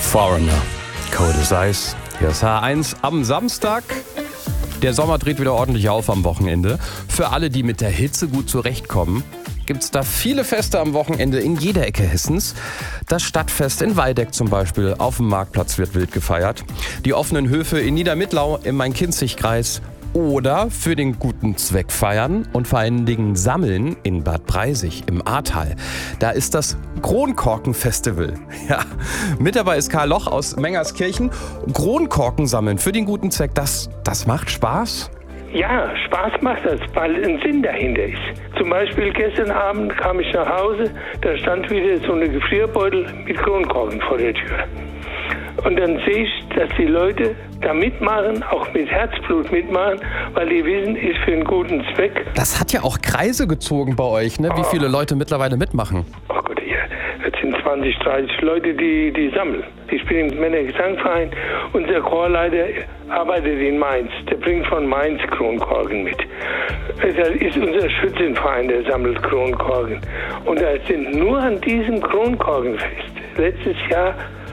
Foreigner, Cold as Ice. Hier ist H1 am Samstag. Der Sommer dreht wieder ordentlich auf am Wochenende. Für alle, die mit der Hitze gut zurechtkommen, gibt es da viele Feste am Wochenende in jeder Ecke Hessens. Das Stadtfest in Waldeck zum Beispiel, auf dem Marktplatz wird wild gefeiert. Die offenen Höfe in Niedermittlau im Main-Kinzig-Kreis. Oder für den guten Zweck feiern und vor allen Dingen sammeln in Bad Breisig im Ahrtal. Da ist das Kronkorken-Festival. Ja, mit dabei ist Karl Loch aus Mengerskirchen. Kronkorken sammeln für den guten Zweck, das macht Spaß? Ja, Spaß macht das, weil ein Sinn dahinter ist. Zum Beispiel gestern Abend kam ich nach Hause, da stand wieder so eine Gefrierbeutel mit Kronkorken vor der Tür. Und dann sehe ich, dass die Leute da mitmachen, auch mit Herzblut mitmachen, weil die wissen, ist für einen guten Zweck. Das hat ja auch Kreise gezogen bei euch, ne? Wie viele Leute mittlerweile mitmachen? Oh Gott, ja, das sind 20, 30 Leute, die sammeln. Ich bin im Männergesangverein. Unser Chorleiter arbeitet in Mainz. Der bringt von Mainz Kronkorken mit. Das ist unser Schützenverein, der sammelt Kronkorken. Und da sind nur an diesem Kronkorkenfest letztes Jahr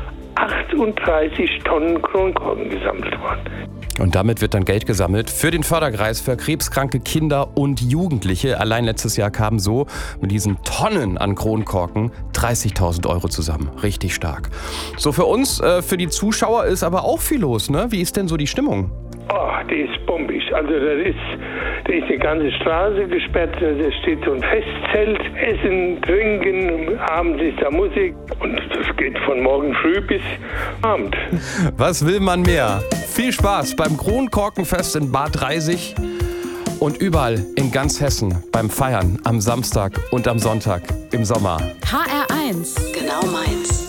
38 Tonnen Kronkorken gesammelt worden. Und damit wird dann Geld gesammelt für den Förderkreis für krebskranke Kinder und Jugendliche. Allein letztes Jahr kamen so mit diesen Tonnen an Kronkorken 30.000 Euro zusammen. Richtig stark. So für uns, für die Zuschauer ist aber auch viel los, ne? Wie ist denn so die Stimmung? Oh, die ist bombig. Also da ist die ganze Straße gesperrt, da steht so ein Festzelt, Essen, Trinken, abends ist da Musik und das geht von morgen früh bis Abend. Was will man mehr? Viel Spaß beim Kronkorkenfest in Bad Breisig und überall in ganz Hessen beim Feiern am Samstag und am Sonntag im Sommer. HR1, genau meins.